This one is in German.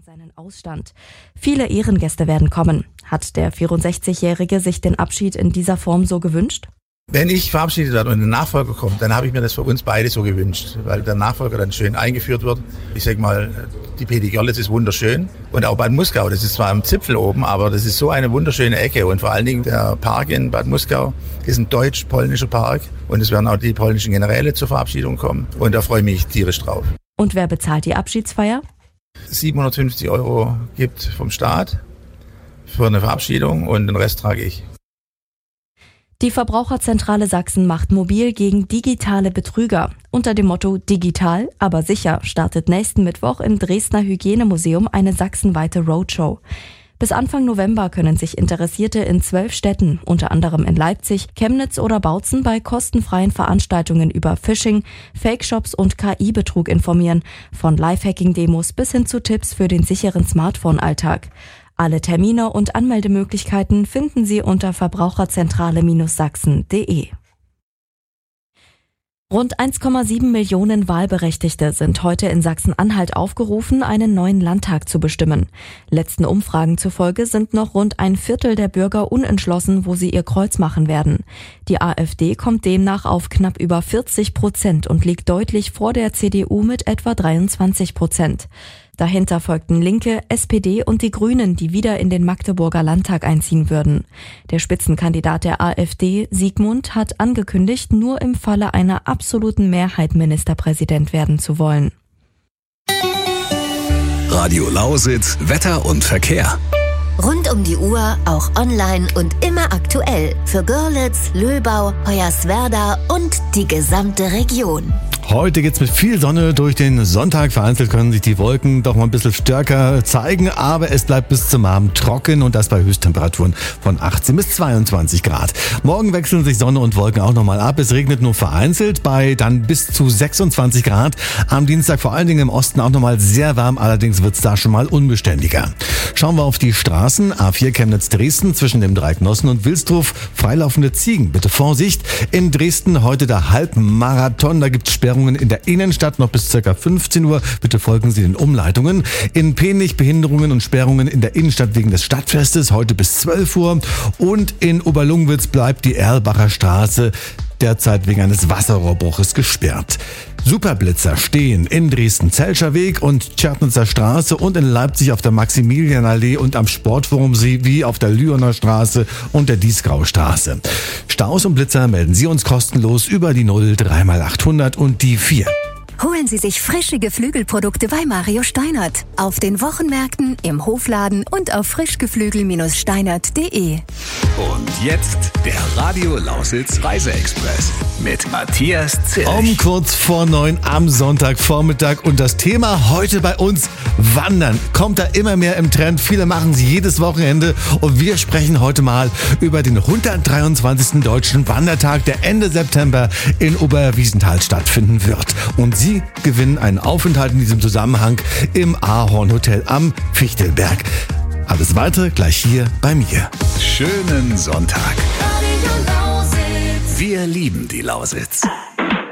seinen Ausstand. Viele Ehrengäste werden kommen. Hat der 64-Jährige sich den Abschied in dieser Form so gewünscht? Wenn ich verabschiedet werde und ein Nachfolger kommt, dann habe ich mir das für uns beide so gewünscht, weil der Nachfolger dann schön eingeführt wird. Ich sag mal, die Peti Görlitz ist wunderschön und auch Bad Muskau, das ist zwar am Zipfel oben, aber das ist so eine wunderschöne Ecke und vor allen Dingen der Park in Bad Muskau ist ein deutsch-polnischer Park und es werden auch die polnischen Generäle zur Verabschiedung kommen und da freue ich mich tierisch drauf. Und wer bezahlt die Abschiedsfeier? 750 € gibt vom Staat für eine Verabschiedung und den Rest trage ich. Die Verbraucherzentrale Sachsen macht mobil gegen digitale Betrüger. Unter dem Motto Digital, aber sicher startet nächsten Mittwoch im Dresdner Hygienemuseum eine sachsenweite Roadshow. Bis Anfang November können sich Interessierte in 12 Städten, unter anderem in Leipzig, Chemnitz oder Bautzen, bei kostenfreien Veranstaltungen über Phishing, Fake-Shops und KI-Betrug informieren, von Lifehacking-Demos bis hin zu Tipps für den sicheren Smartphone-Alltag. Alle Termine und Anmeldemöglichkeiten finden Sie unter verbraucherzentrale-sachsen.de. Rund 1,7 Millionen Wahlberechtigte sind heute in Sachsen-Anhalt aufgerufen, einen neuen Landtag zu bestimmen. Letzten Umfragen zufolge sind noch rund ein Viertel der Bürger unentschlossen, wo sie ihr Kreuz machen werden. Die AfD kommt demnach auf knapp über 40% und liegt deutlich vor der CDU mit etwa 23%. Dahinter folgten Linke, SPD und die Grünen, die wieder in den Magdeburger Landtag einziehen würden. Der Spitzenkandidat der AfD, Sigmund, hat angekündigt, nur im Falle einer absoluten Mehrheit Ministerpräsident werden zu wollen. Radio Lausitz, Wetter und Verkehr. Rund um die Uhr, auch online und immer aktuell. Für Görlitz, Löbau, Hoyerswerda und die gesamte Region. Heute geht's mit viel Sonne durch den Sonntag. Vereinzelt können sich die Wolken doch mal ein bisschen stärker zeigen, aber es bleibt bis zum Abend trocken und das bei Höchsttemperaturen von 18 bis 22 Grad. Morgen wechseln sich Sonne und Wolken auch nochmal ab. Es regnet nur vereinzelt bei dann bis zu 26 Grad. Am Dienstag vor allen Dingen im Osten auch nochmal sehr warm, allerdings wird's da schon mal unbeständiger. Schauen wir auf die Straßen. A4 Chemnitz-Dresden zwischen dem Dreiecknossen und Wilsdruf. Freilaufende Ziegen, bitte Vorsicht. In Dresden heute der Halbmarathon, da gibt's Sperrungen in der Innenstadt noch bis ca. 15 Uhr. Bitte folgen Sie den Umleitungen. In Penich Behinderungen und Sperrungen in der Innenstadt wegen des Stadtfestes heute bis 12 Uhr. Und in Oberlungwitz bleibt die Erlbacher Straße derzeit wegen eines Wasserrohrbruches gesperrt. Superblitzer stehen in Dresden-Zelscher Weg und Tschernitzer Straße und in Leipzig auf der Maximilianallee und am Sportforum wie auf der Lyoner Straße und der Dieskau Straße. Staus und Blitzer melden Sie uns kostenlos über die 03x800 und die 4. Holen Sie sich frische Geflügelprodukte bei Mario Steinert. Auf den Wochenmärkten, im Hofladen und auf frischgeflügel-steinert.de. Und jetzt der Radio Lausitz Reiseexpress mit Matthias Zirch. Um kurz vor 9 am Sonntagvormittag und das Thema heute bei uns Wandern. Kommt da immer mehr im Trend. Viele machen es jedes Wochenende und wir sprechen heute mal über den 123. Deutschen Wandertag, der Ende September in Oberwiesenthal stattfinden wird. Und Sie gewinnen einen Aufenthalt in diesem Zusammenhang im Ahorn Hotel am Fichtelberg. Alles weitere gleich hier bei mir. Schönen Sonntag. Wir lieben die Lausitz.